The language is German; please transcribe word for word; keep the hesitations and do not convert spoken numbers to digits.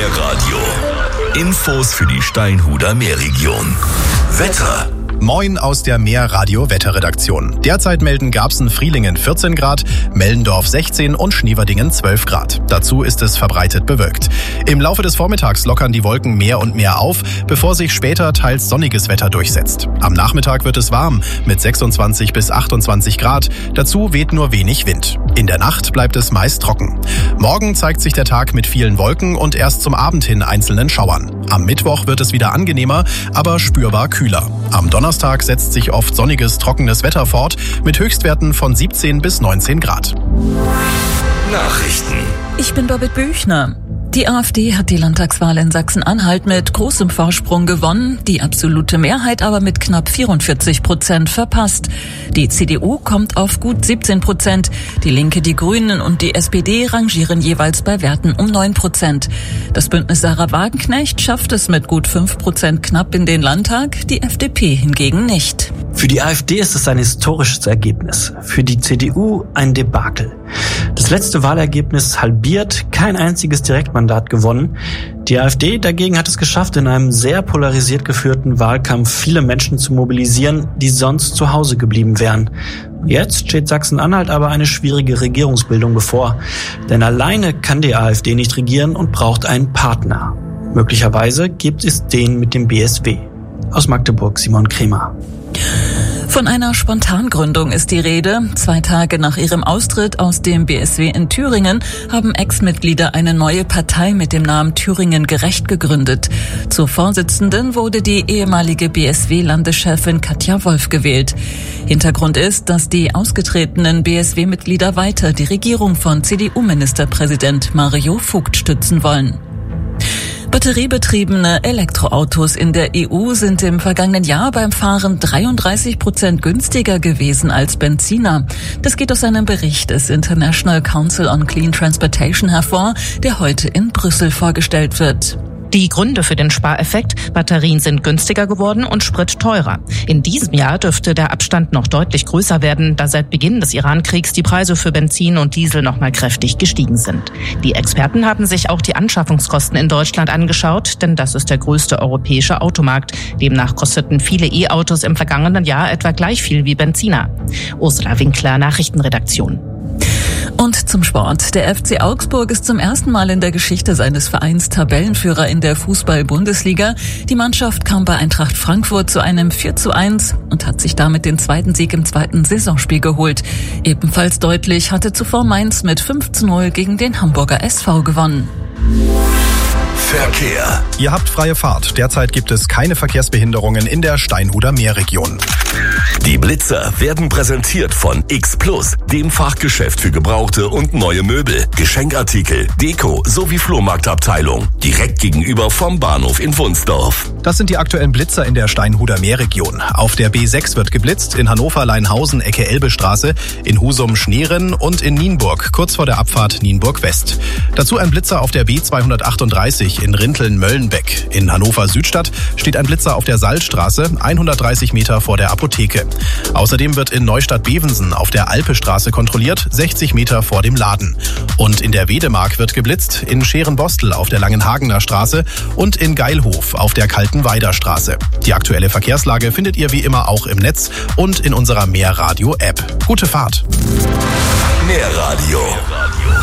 Meerradio. Infos für die Steinhuder Meerregion. Wetter. Moin aus der Meerradio-Wetterredaktion. Derzeit melden Garbsen-Frielingen vierzehn Grad, Mellendorf sechzehn und Schnieverdingen zwölf Grad. Dazu ist es verbreitet bewölkt. Im Laufe des Vormittags lockern die Wolken mehr und mehr auf, bevor sich später teils sonniges Wetter durchsetzt. Am Nachmittag wird es warm mit sechsundzwanzig bis achtundzwanzig Grad. Dazu weht nur wenig Wind. In der Nacht bleibt es meist trocken. Morgen zeigt sich der Tag mit vielen Wolken und erst zum Abend hin einzelnen Schauern. Am Mittwoch wird es wieder angenehmer, aber spürbar kühler. Am Donnerstag setzt sich oft sonniges, trockenes Wetter fort mit Höchstwerten von siebzehn bis neunzehn Grad. Nachrichten. Ich bin Babette Büchner. Die AfD hat die Landtagswahl in Sachsen-Anhalt mit großem Vorsprung gewonnen, die absolute Mehrheit aber mit knapp vierundvierzig Prozent verpasst. Die C D U kommt auf gut siebzehn Prozent, die Linke, die Grünen und die S P D rangieren jeweils bei Werten um neun Prozent. Das Bündnis Sarah Wagenknecht schafft es mit gut fünf Prozent knapp in den Landtag, die F D P hingegen nicht. Für die AfD ist es ein historisches Ergebnis, für die C D U ein Debakel. Das letzte Wahlergebnis halbiert, kein einziges Direktmandat gewonnen. Die AfD dagegen hat es geschafft, in einem sehr polarisiert geführten Wahlkampf viele Menschen zu mobilisieren, die sonst zu Hause geblieben wären. Jetzt steht Sachsen-Anhalt aber eine schwierige Regierungsbildung bevor. Denn alleine kann die AfD nicht regieren und braucht einen Partner. Möglicherweise gibt es den mit dem B S W. Aus Magdeburg Simon Kremer. Von einer Spontangründung ist die Rede. Zwei Tage nach ihrem Austritt aus dem B S W in Thüringen haben Ex-Mitglieder eine neue Partei mit dem Namen Thüringen Gerecht gegründet. Zur Vorsitzenden wurde die ehemalige B S W-Landeschefin Katja Wolf gewählt. Hintergrund ist, dass die ausgetretenen B S W-Mitglieder weiter die Regierung von C D U-Ministerpräsident Mario Vogt stützen wollen. Batteriebetriebene Elektroautos in der E U sind im vergangenen Jahr beim Fahren dreiunddreißig Prozent günstiger gewesen als Benziner. Das geht aus einem Bericht des International Council on Clean Transportation hervor, der heute in Brüssel vorgestellt wird. Die Gründe für den Spareffekt: Batterien sind günstiger geworden und Sprit teurer. In diesem Jahr dürfte der Abstand noch deutlich größer werden, da seit Beginn des Iran-Kriegs die Preise für Benzin und Diesel noch mal kräftig gestiegen sind. Die Experten haben sich auch die Anschaffungskosten in Deutschland angeschaut, denn das ist der größte europäische Automarkt. Demnach kosteten viele E-Autos im vergangenen Jahr etwa gleich viel wie Benziner. Ursula Winkler, Nachrichtenredaktion. Und zum Sport. Der F C Augsburg ist zum ersten Mal in der Geschichte seines Vereins Tabellenführer in der Fußball-Bundesliga. Die Mannschaft kam bei Eintracht Frankfurt zu einem vier zu eins und hat sich damit den zweiten Sieg im zweiten Saisonspiel geholt. Ebenfalls deutlich hatte zuvor Mainz mit fünf zu null gegen den Hamburger S V gewonnen. Verkehr. Ihr habt freie Fahrt. Derzeit gibt es keine Verkehrsbehinderungen in der Steinhuder Meerregion. Die Blitzer werden präsentiert von X Plus, dem Fachgeschäft für gebrauchte und neue Möbel, Geschenkartikel, Deko sowie Flohmarktabteilung. Direkt gegenüber vom Bahnhof in Wunsdorf. Das sind die aktuellen Blitzer in der Steinhuder Meerregion. Auf der B sechs wird geblitzt, in Hannover-Leinhausen, Ecke Elbestraße, in Husum-Schneeren und in Nienburg, kurz vor der Abfahrt Nienburg West. Dazu ein Blitzer auf der B zweihundertachtunddreißig in Rinteln-Möllenbeck. In Hannover-Südstadt steht ein Blitzer auf der Salzstraße, hundertdreißig Meter vor der Apotheke. Außerdem wird in Neustadt-Bevensen auf der Alpestraße kontrolliert, sechzig Meter vor dem Laden. Und in der Wedemark wird geblitzt, in Scherenbostel auf der Langenhagener Straße und in Geilhof auf der Kaltenweider Straße. Die aktuelle Verkehrslage findet ihr wie immer auch im Netz und in unserer Meerradio-App. Gute Fahrt! Meerradio.